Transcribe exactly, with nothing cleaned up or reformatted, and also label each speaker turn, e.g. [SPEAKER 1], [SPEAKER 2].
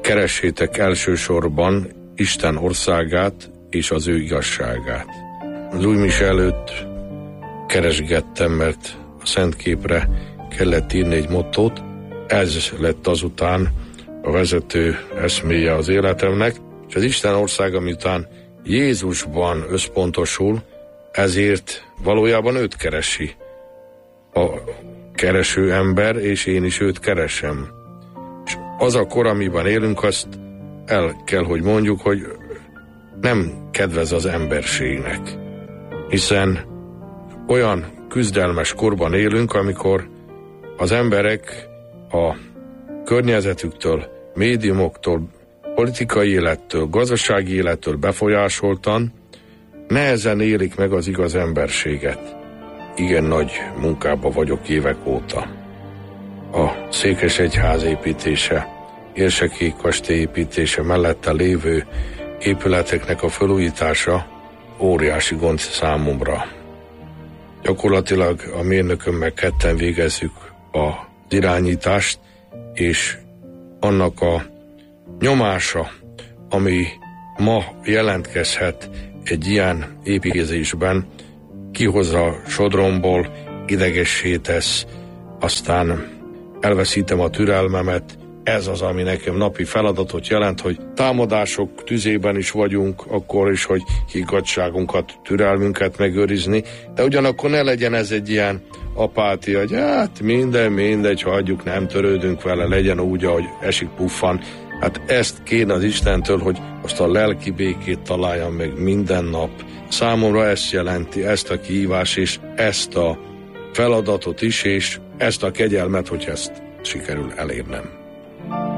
[SPEAKER 1] keressétek elsősorban Isten országát és az ő igazságát. Az új mise előtt keresgettem, mert a szentképre kellett írni egy mottót. Ez lett azután a vezető eszméje az életemnek, és az Isten országa, miután Jézusban összpontosul, ezért valójában őt keresi a kereső ember, és én is őt keresem. És az a kor, amiben élünk, azt el kell, hogy mondjuk, hogy nem kedvez az emberségnek, hiszen olyan küzdelmes korban élünk, amikor az emberek a környezetüktől, médiumoktól, politikai élettől, gazdasági élettől befolyásoltan nehezen élik meg az igaz emberséget. Igen nagy munkában vagyok évek óta. A Székesegyház építése, Érsekék kastély építése, mellette lévő épületeknek a felújítása óriási gond számomra. Gyakorlatilag a mérnökömmel ketten végezzük az irányítást, és annak a nyomása, ami ma jelentkezhet egy ilyen építkezésben, kihozza a sodromból, idegessé tesz, aztán elveszítem a türelmemet. Ez az, ami nekem napi feladatot jelent, hogy támadások tüzében is vagyunk, akkor is, hogy higgadtságunkat, türelmünket megőrizni, de ugyanakkor ne legyen ez egy ilyen apátia, hogy hát minden, mindegy, hagyjuk, nem törődünk vele, legyen úgy, ahogy esik puffan. Hát ezt kéne az Istentől, hogy azt a lelki békét találjam meg minden nap. Számomra ezt jelenti, ezt a kihívás és ezt a feladatot is, és ezt a kegyelmet, hogy ezt sikerül elérnem.